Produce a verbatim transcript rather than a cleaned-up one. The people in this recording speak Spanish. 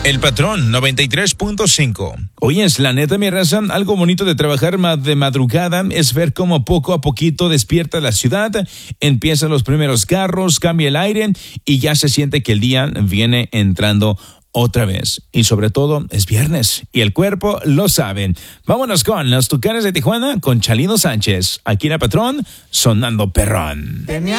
El Patrón noventa y tres punto cinco. Oye, es la neta, mi raza, algo bonito de trabajar de madrugada es ver cómo poco a poquito despierta la ciudad, empiezan los primeros carros, cambia el aire y ya se siente que el día viene entrando otra vez. Y sobre todo, es viernes y el cuerpo lo sabe. Vámonos con los Tucanes de Tijuana con Chalino Sánchez. Aquí en el Patrón, sonando perrón.